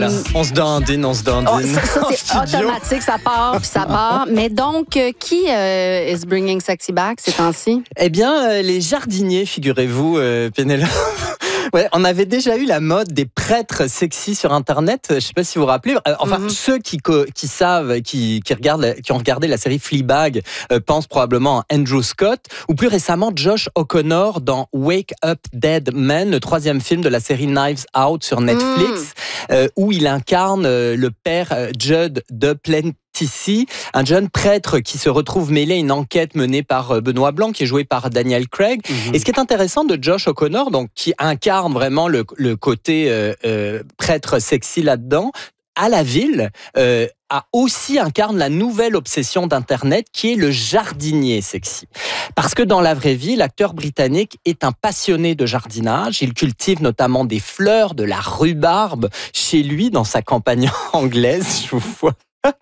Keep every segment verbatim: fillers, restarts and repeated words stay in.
Voilà, on se dandine, on se dandine. Oh, ça, ça c'est automatique, ça part, puis ça part. Mais donc, euh, qui euh, is bringing sexy back ces temps-ci? Eh bien, euh, les jardiniers, figurez-vous, euh, Pénélope. Ouais, on avait déjà eu la mode des prêtres sexy sur Internet. Je ne sais pas si vous vous rappelez. Enfin, mm-hmm. ceux qui, qui savent, qui, qui, regardent, qui ont regardé la série Fleabag euh, pensent probablement à Andrew Scott ou plus récemment Josh O'Connor dans Wake Up Dead Men, le troisième film de la série Knives Out sur Netflix, mm. euh, où il incarne euh, le père euh, Judd Duplantis. Ici, un jeune prêtre qui se retrouve mêlé à une enquête menée par Benoît Blanc, qui est joué par Daniel Craig. Mm-hmm. Et ce qui est intéressant de Josh O'Connor, donc qui incarne vraiment le, le côté euh, euh, prêtre sexy là-dedans, à la ville, euh, a aussi incarne la nouvelle obsession d'Internet qui est le jardinier sexy. Parce que dans la vraie vie, l'acteur britannique est un passionné de jardinage. Il cultive notamment des fleurs, de la rhubarbe chez lui dans sa campagne anglaise, je vous vois.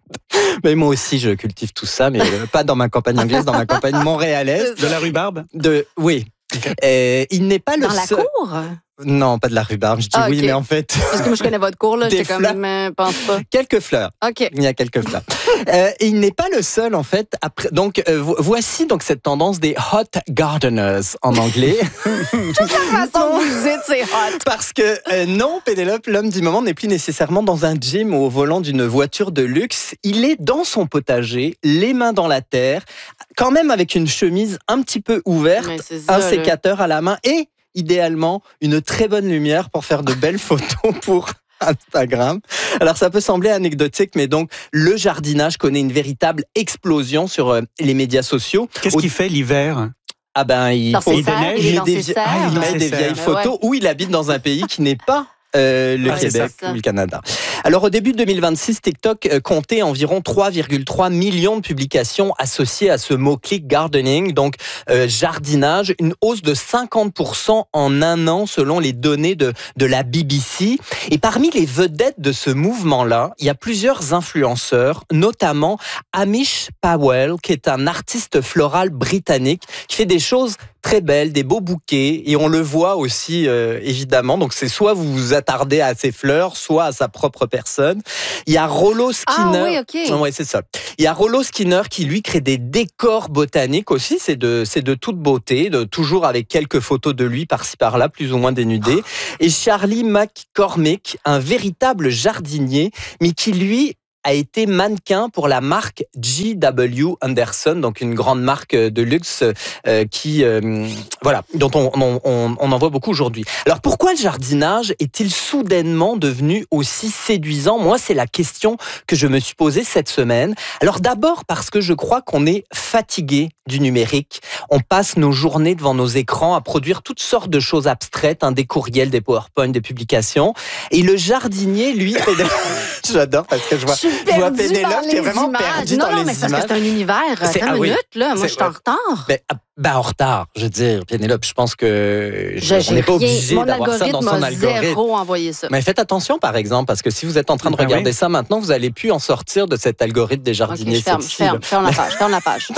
Mais moi aussi, je cultive tout ça, mais euh, pas dans ma campagne anglaise, dans ma campagne montréalaise. De la rhubarbe ? De, oui. Okay. Euh, il n'est pas le dans seul... la cour ? Non, pas de la rhubarbe. Je dis ah, oui, okay. mais en fait... Parce que moi, je connais votre cours, là. J'étais quand même... Euh, pense pas. Quelques fleurs. OK. Il y a quelques fleurs. euh, et il n'est pas le seul, en fait. Après, donc, euh, voici donc cette tendance des hot gardeners, en anglais. Juste la façon dont vous dites, c'est hot. Parce que, euh, non, Pénélope, l'homme du moment n'est plus nécessairement dans un gym ou au volant d'une voiture de luxe. Il est dans son potager, les mains dans la terre, quand même avec une chemise un petit peu ouverte, ça, un sécateur là. à la main et... idéalement, une très bonne lumière pour faire de belles photos pour Instagram. Alors, ça peut sembler anecdotique, mais donc, le jardinage connaît une véritable explosion sur euh, les médias sociaux. Qu'est-ce Au... qu'il fait l'hiver ? Ah ben, il, dans il, serres, il, il, met, des, vie... ah, il met des vieilles photos ouais. où il habite dans un pays qui n'est pas Euh, le ah, Québec ou le Canada. Alors, au début de deux mille vingt-six, TikTok euh, comptait environ trois virgule trois millions de publications associées à ce mot-clic gardening, donc euh, jardinage, une hausse de cinquante pour cent en un an selon les données de, de la B B C. Et parmi les vedettes de ce mouvement-là, il y a plusieurs influenceurs, notamment Amish Powell, qui est un artiste floral britannique, qui fait des choses très belles, des beaux bouquets, et on le voit aussi, euh, évidemment. Donc, c'est soit vous vous attardez à ses fleurs, soit à sa propre personne. Il y a Rollo Skinner. Ah oui, OK. Ouais, c'est ça. Il y a Rollo Skinner qui, lui, crée des décors botaniques aussi. C'est de, c'est de toute beauté, de, toujours avec quelques photos de lui par-ci par-là, plus ou moins dénudées. Et Charlie McCormick, un véritable jardinier, mais qui, lui, a été mannequin pour la marque J W Anderson, donc une grande marque de luxe euh, qui, euh, voilà, dont on, on, on, on en voit beaucoup aujourd'hui. Alors, pourquoi le jardinage est-il soudainement devenu aussi séduisant ? Moi, c'est la question que je me suis posée cette semaine. Alors, d'abord parce que je crois qu'on est fatigué du numérique. On passe nos journées devant nos écrans à produire toutes sortes de choses abstraites, hein, des courriels, des PowerPoint, des publications. Et le jardinier, lui, j'adore parce que je vois... Je vois Pénélope qui est vraiment perdue dans les images. Non, non, mais c'est parce que c'est un univers. C'est une minute, là. Moi, je suis en retard. Ben, ben, en retard, je veux dire, Pénélope, je pense que je, on n'est pas obligé d'avoir ça dans son algorithme. Mon zéro envoyé ça. Mais faites attention, par exemple, parce que si vous êtes en train de regarder ben oui. ça maintenant, vous n'allez plus en sortir de cet algorithme des jardiniers okay, je ferme, sexy. Je ferme, je ferme la page, je ferme la page.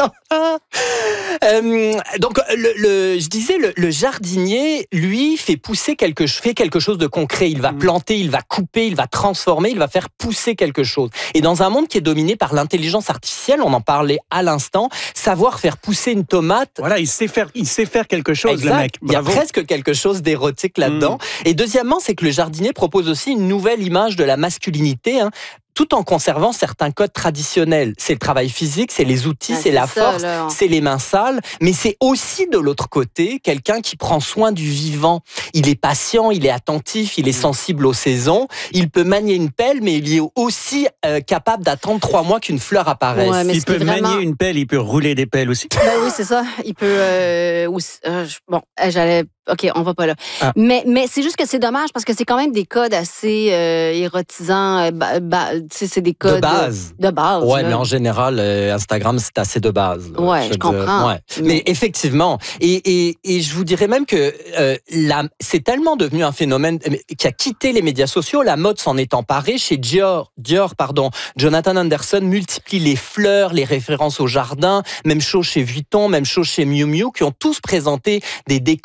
euh, donc, le, le, je disais, le, le jardinier, lui, fait pousser quelque, fait quelque chose de concret. Il va mmh. planter, il va couper, il va transformer, il va faire pousser quelque chose. Et dans un monde qui est dominé par l'intelligence artificielle, on en parlait à l'instant, savoir faire pousser une tomate... Voilà, il sait faire, il sait faire quelque chose, exact. Le mec. Bravo. Il y a presque quelque chose d'érotique là-dedans. Mmh. Et deuxièmement, c'est que le jardinier propose aussi une nouvelle image de la masculinité, hein, tout en conservant certains codes traditionnels. C'est le travail physique, c'est les outils, ah, c'est, c'est la ça, force, là. C'est les mains sales, mais c'est aussi de l'autre côté quelqu'un qui prend soin du vivant. Il est patient, il est attentif, il est sensible aux saisons, il peut manier une pelle, mais il est aussi euh, capable d'attendre trois mois qu'une fleur apparaisse. Ouais, il peut vraiment... manier une pelle, il peut rouler des pelles aussi. Ben oui, c'est ça. Il peut... Euh, aussi, euh, bon, j'allais... OK, on va pas là. Ah. Mais, mais c'est juste que c'est dommage parce que c'est quand même des codes assez euh, érotisants. Euh, ba, ba, c'est des codes... De base. De base. Ouais, là. mais en général, euh, Instagram, c'est assez de base. Là, ouais, je, je comprends. Ouais. Mais... mais effectivement, et, et, et je vous dirais même que euh, la, c'est tellement devenu un phénomène qui a quitté les médias sociaux, la mode s'en est emparée. Chez Dior, Dior pardon, Jonathan Anderson multiplie les fleurs, les références au jardin, même chose chez Vuitton, même chose chez Miu Miu, qui ont tous présenté des décors un peu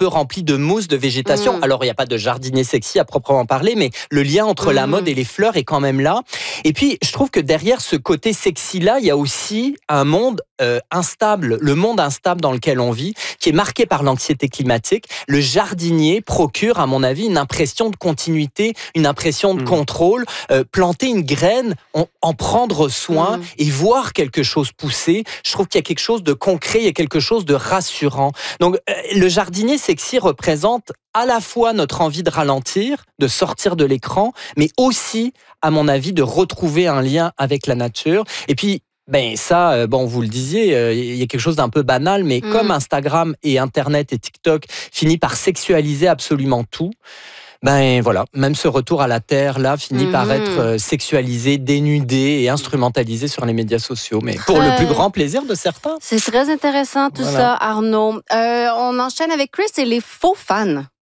rempli de mousse, de végétation. Mmh. Alors, il n'y a pas de jardinier sexy à proprement parler, mais le lien entre mmh. la mode et les fleurs est quand même là. Et puis, je trouve que derrière ce côté sexy-là, il y a aussi un monde euh, instable, le monde instable dans lequel on vit, qui est marqué par l'anxiété climatique. Le jardinier procure, à mon avis, une impression de continuité, une impression de mmh. contrôle. Euh, planter une graine, en, en prendre soin mmh. et voir quelque chose pousser, je trouve qu'il y a quelque chose de concret, il y a quelque chose de rassurant. Donc, euh, le jardinier sexy représente à la fois notre envie de ralentir, de sortir de l'écran, mais aussi, à mon avis, de retrouver un lien avec la nature. Et puis, ben ça, bon, vous le disiez, euh, il y a quelque chose d'un peu banal, mais mmh. comme Instagram et Internet et TikTok finit par sexualiser absolument tout, ben voilà, même ce retour à la terre là finit mmh. par être sexualisé, dénudé et instrumentalisé sur les médias sociaux, mais pour euh, le plus grand plaisir de certains. C'est très intéressant tout voilà. ça, Arnaud. Euh, on enchaîne avec Chris et les faux fans.